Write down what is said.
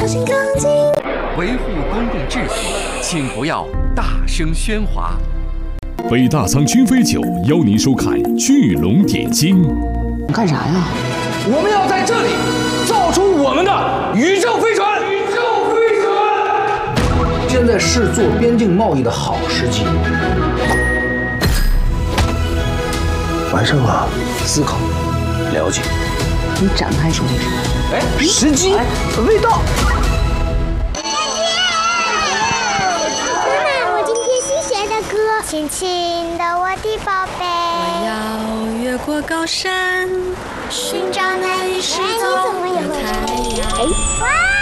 小心钢筋。 维护公共秩序，请不要大声喧哗。 北大仓君飞酒邀您收看《巨龙点睛》。 干啥呀？ 我们要在这里造出我们的宇宙飞船。现在是做边境贸易的好时机。完胜了，思考，了解。 你展开说说。 哎，时机未到。 妈妈，我今天新学的歌，亲亲的我的宝贝。 我要越过高山，寻找那一失踪的太阳。 哇！